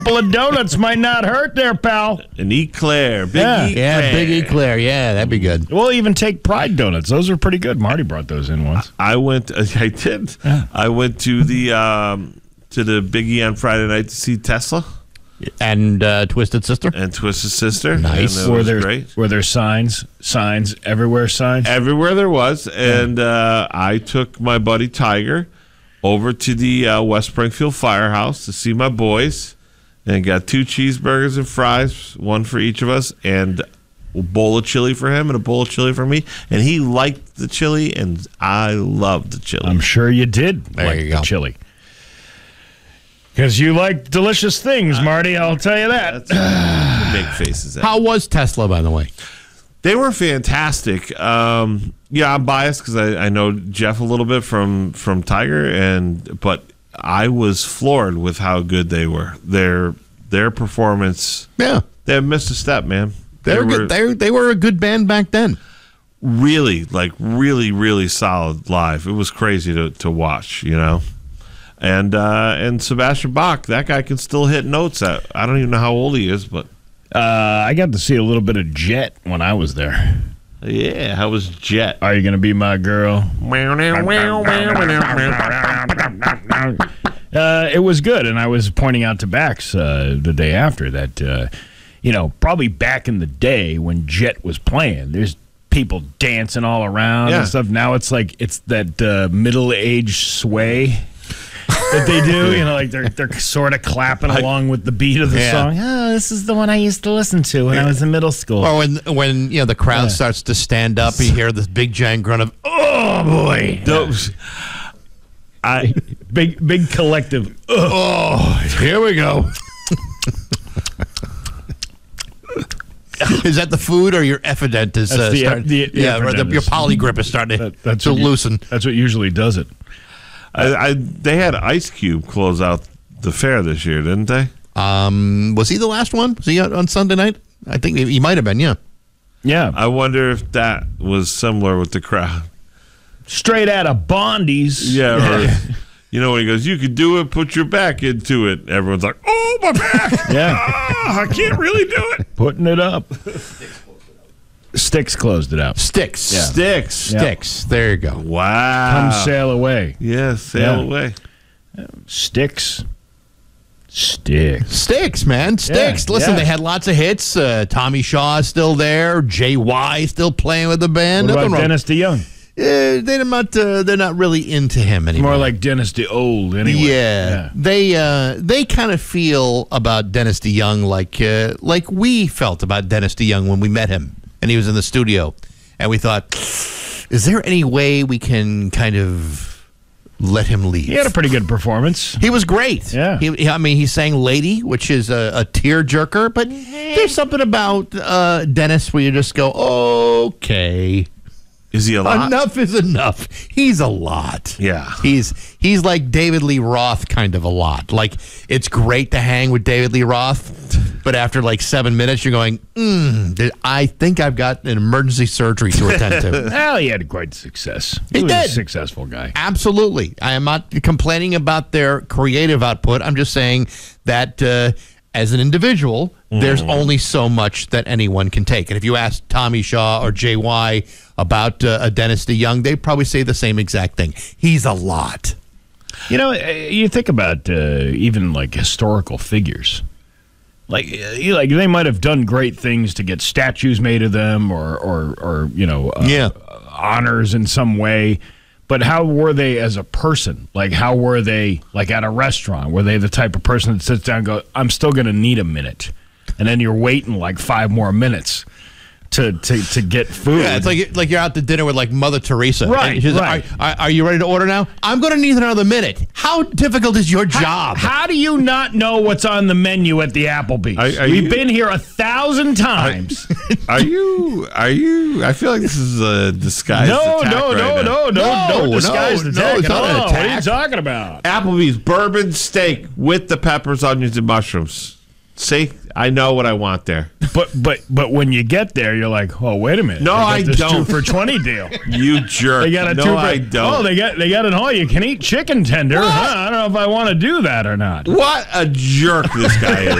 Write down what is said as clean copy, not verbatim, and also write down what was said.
couple of donuts might not hurt there, pal. An eclair. Big eclair. Yeah, big eclair. Yeah, that'd be good. We'll even take Pride donuts. Those are pretty good. Marty brought those in once. I did. Yeah. I went to the Biggie on Friday night to see Tesla And Twisted Sister. and Twisted Sister. Nice. And it was great. Were there signs everywhere? Signs. Everywhere there was, and I took my buddy Tiger over to the West Springfield Firehouse to see my boys, and got 2 cheeseburgers and fries, one for each of us, and a bowl of chili for him and a bowl of chili for me. And he liked the chili, and I loved the chili. I'm sure you did There like you the go. chili. Because you like delicious things, Marty, I'll tell you that. That's make faces at. How was Tesla, by the way? They were fantastic. I'm biased because I know Jeff a little bit from Tiger, but I was floored with how good they were. Their performance. Yeah, They missed a step, man. they were good. They were a good band back then. Really, really solid live. It was crazy to watch, And Sebastian Bach, that guy can still hit notes. I don't even know how old he is, but I got to see a little bit of Jet when I was there. yeah, how was Jet? Are you going to be my girl? It was good, and I was pointing out to Bax the day after that, probably back in the day when Jet was playing, there's people dancing all around and stuff. Now it's like it's that middle-aged sway that they do, they're sort of clapping along with the beat of the song. Oh, this is the one I used to listen to when I was in middle school. Or when the crowd starts to stand up, you hear this big giant grunt of, oh boy. Those, Big collective. Oh, here we go. Is that the food or your Evident is That's starting? Evident Your is- polygrip is starting to loosen. That's what usually does it. they had Ice Cube close out the fair this year, didn't they? Was he the last one? Was he out on Sunday night? I think he might have been, yeah. Yeah. I wonder if that was similar with the crowd. Straight out of Bondi's. Yeah, or, when he goes, you could do it, put your back into it. Everyone's like, oh, my back. Yeah. I can't really do it. Putting it up. Styx closed it out. Sticks. Yeah. Sticks. Sticks. There you go. Wow. Come sail away. Yeah, sail Yeah. away. Sticks. Sticks, man. Sticks. Yeah, Listen, yeah. they had lots of hits. Tommy Shaw is still there. JY still playing with the band. What Nothing about wrong. Dennis DeYoung? They're not really into him anymore. More like Dennis DeOld anyway. Yeah. They kind of feel about Dennis DeYoung like we felt about Dennis DeYoung when we met him and he was in the studio, and we thought, is there any way we can kind of let him leave? He had a pretty good performance. He was great. Yeah. He sang "Lady," which is a tearjerker, but there's something about Dennis where you just go, okay. Is he a lot? Enough is enough. He's a lot. Yeah. He's like David Lee Roth kind of a lot. Like, it's great to hang with David Lee Roth, but after like 7 minutes, you're going, I think I've got an emergency surgery to attend to. Well, he had great success. He was did. a successful guy. Absolutely. I am not complaining about their creative output. I'm just saying that as an individual, there's only so much that anyone can take. And if you ask Tommy Shaw or JY about Dennis DeYoung, they'd probably say the same exact thing. He's a lot. You think about even like historical figures. Like they might have done great things to get statues made of them or honors in some way. But how were they as a person? Like, how were they, like, at a restaurant? Were they the type of person that sits down and goes, I'm still going to need a minute? And then you're waiting, like, 5 more minutes to get food. Yeah, it's like you're out to dinner with, like, Mother Teresa. Right, And she's right. like, are you ready to order now? I'm going to need another minute. How difficult is your job? How do you not know what's on the menu at the Applebee's? We've been here 1,000 times. Are you? I feel like this is a disguised attack right now. No disguised attack it's at not an all. What are you attack. talking about? Applebee's bourbon steak with the peppers, onions, and mushrooms. See, I know what I want there. But when you get there, you're like, oh, wait a minute. No, I this don't. 2 for $20 deal. You jerk. They got a no, 2 for, I don't. Oh, they got an all-you-can-eat chicken tender. Huh? I don't know if I want to do that or not. What a jerk this guy is.